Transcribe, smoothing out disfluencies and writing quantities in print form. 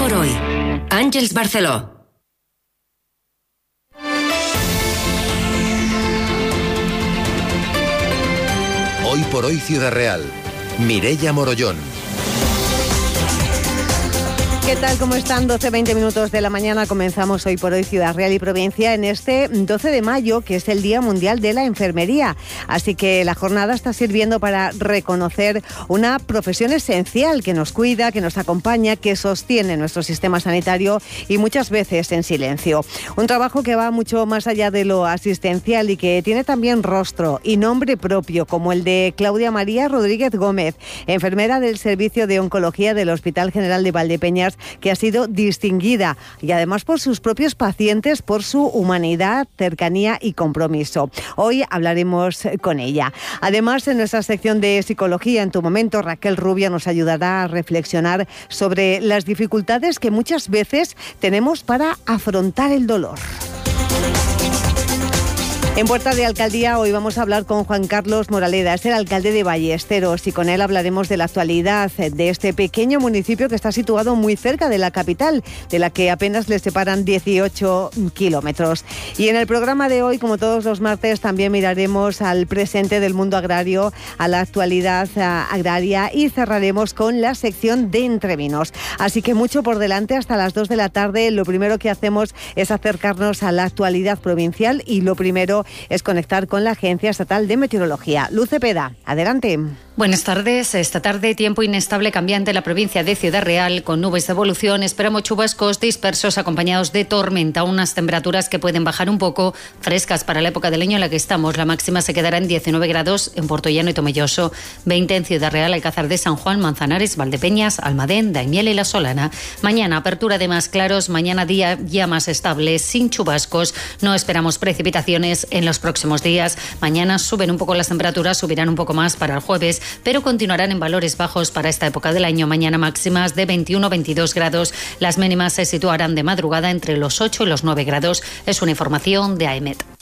por hoy. Àngels Barceló. Hoy por hoy Ciudad Real. Mireia Morollón. ¿Qué tal? ¿Cómo están? 12:20 minutos de la mañana. Comenzamos Hoy por Hoy Ciudad Real y Provincia en este 12 de mayo, que es el Día Mundial de la Enfermería. Así que la jornada está sirviendo para reconocer una profesión esencial que nos cuida, que nos acompaña, que sostiene nuestro sistema sanitario y muchas veces en silencio. Un trabajo que va mucho más allá de lo asistencial y que tiene también rostro y nombre propio, como el de Claudia María Rodríguez Gómez, enfermera del Servicio de Oncología del Hospital General de Valdepeñas, que ha sido distinguida y además por sus propios pacientes, por su humanidad, cercanía y compromiso. Hoy hablaremos con ella. Además, en nuestra sección de Psicología, en tu momento, Raquel Rubia nos ayudará a reflexionar sobre las dificultades que muchas veces tenemos para afrontar el dolor. En Puerta de Alcaldía hoy vamos a hablar con Juan Carlos Moraleda, es el alcalde de Ballesteros, y con él hablaremos de la actualidad de este pequeño municipio que está situado muy cerca de la capital, de la que apenas le separan 18 kilómetros. Y en el programa de hoy, como todos los martes, también miraremos al presente del mundo agrario, a la actualidad agraria, y cerraremos con la sección de Entrevinos. Así que mucho por delante hasta las 2 de la tarde. Lo primero que hacemos es acercarnos a la actualidad provincial y lo primero es conectar con la Agencia Estatal de Meteorología. Luz Cepeda, adelante. Buenas tardes. Esta tarde, tiempo inestable cambiante en la provincia de Ciudad Real, con nubes de evolución. Esperamos chubascos dispersos acompañados de tormenta, unas temperaturas que pueden bajar un poco, frescas para la época del año en la que estamos. La máxima se quedará en 19 grados en Puertollano y Tomelloso, 20 en Ciudad Real, Alcázar de San Juan, Manzanares, Valdepeñas, Almadén, Daimiel y La Solana. Mañana, apertura de más claros, mañana día ya más estable, sin chubascos. No esperamos precipitaciones en los próximos días. Mañana suben un poco las temperaturas, subirán un poco más para el jueves, pero continuarán en valores bajos para esta época del año. Mañana máximas de 21-22 grados. Las mínimas se situarán de madrugada entre los 8 y los 9 grados. Es una información de AEMET.